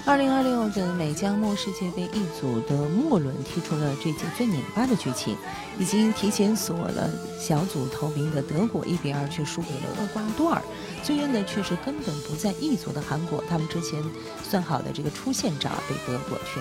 2026的美加墨世界杯一组的末轮踢出了这届最拧巴的剧情，已经提前锁了小组头名的德国1-2却输给了厄瓜多尔，最冤的却是根本不在一组的韩国，他们之前算好的这个出线招被德国却